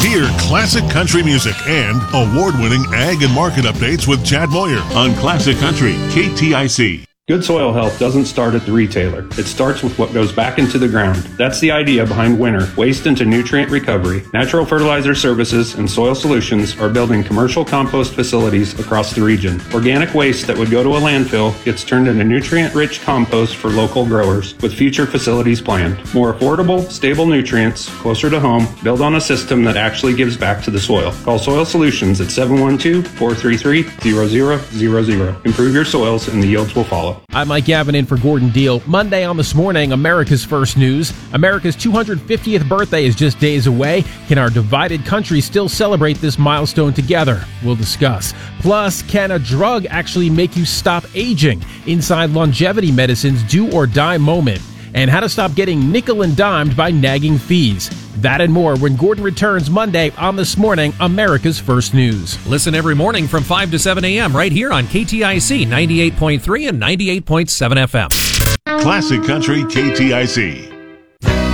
Hear classic country music and award-winning ag and market updates with Chad Moyer on Classic Country KTIC. Good soil health doesn't start at the retailer. It starts with what goes back into the ground. That's the idea behind Winter, Waste into Nutrient Recovery. Natural Fertilizer Services and Soil Solutions are building commercial compost facilities across the region. Organic waste that would go to a landfill gets turned into nutrient-rich compost for local growers, with future facilities planned. More affordable, stable nutrients, closer to home, build on a system that actually gives back to the soil. Call Soil Solutions at 712-433-0000. Improve your soils and the yields will follow. I'm Mike Gavin in for Gordon Deal. Monday on This Morning, America's First News. America's 250th birthday is just days away. Can our divided country still celebrate this milestone together? We'll discuss. Plus, can a drug actually make you stop aging? Inside Longevity Medicine's Do or Die moment. And how to stop getting nickel and dimed by nagging fees. That and more when Gordon returns Monday on This Morning, America's First News. Listen every morning from 5 to 7 a.m. right here on KTIC 98.3 and 98.7 FM. Classic Country KTIC.